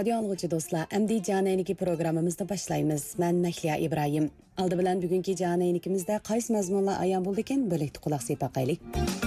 Radio anlıqçı dostlar, əmdi Canəyniki programımızda başlayımız. Mən Məhliya İbrahim. Aldı bilən bugünkü Canəynikimizdə qaysı məzmunlar ayan buldu ekan, böləkdə qulaq sepaqaylik.